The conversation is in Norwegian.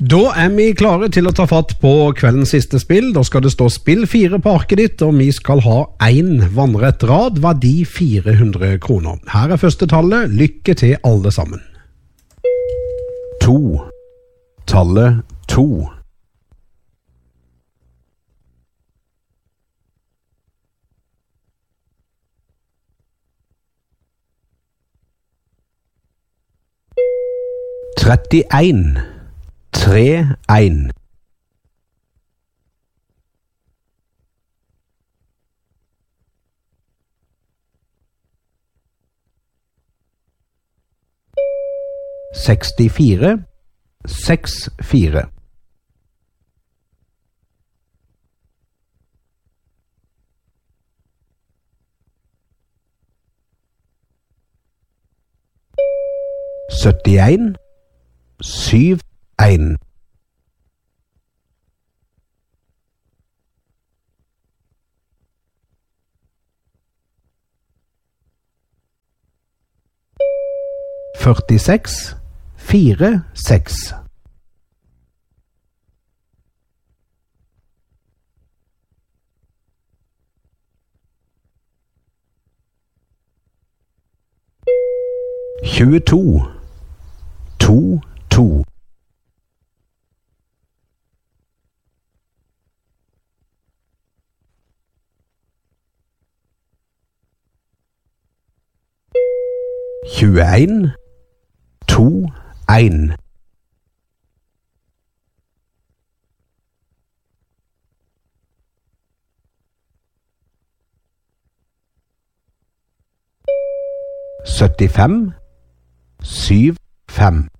Da vi klare til å ta fatt på kveldens siste spill. Da skal det stå spill 4 på arket ditt, og vi skal ha en vannrett rad, verdi 400 kroner. Her første tallet, lykke til alle sammen. 2. Tallet 2. 31. 3-1. 64. 6-4. 71. 7-1. 46. 4-6. 22. 2-2. 21. 2-1. 75. 7-5.